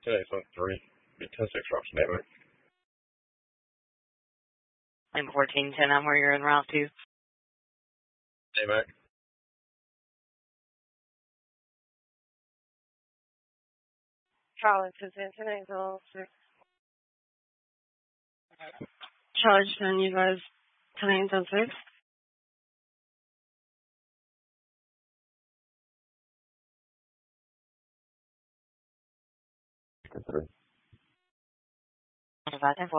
Today's on 3. 10-6 drops network. And 1410, I'm where you're en route to. Hey, Mac. Charlie to Cincinnati, 6. Charlie, send you guys to 906. Good 3. About 10-4.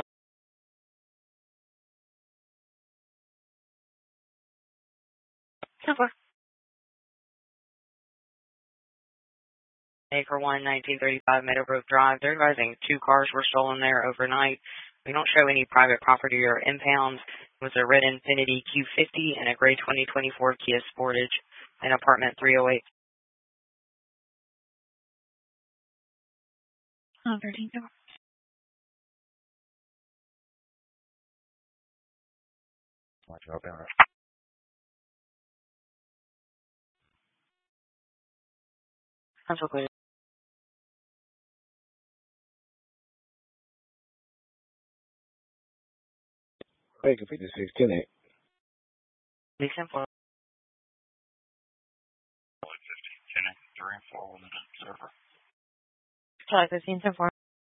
Acre 1, 1935 Meadowbrook Drive. They're advising 2 cars were stolen there overnight. We don't show any private property or impounds. It was a red Infiniti Q50 and a gray 2024 Kia Sportage in apartment 308. 13. Watch out, down. That's okay. Baker 56, 10-8. Decent for 10-8, 3 and 4 with an observer. Charlie 15, 10-4.